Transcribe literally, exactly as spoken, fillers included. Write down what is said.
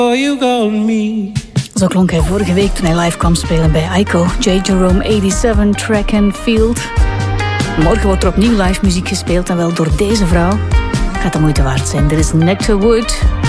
You got me. Zo klonk hij vorige week toen hij live kwam spelen bij Ico. J. Jerome eenenzeventig, Track and Field. Morgen wordt er opnieuw live muziek gespeeld en wel door deze vrouw. Gaat de moeite waard zijn. Dit is Nectarwood.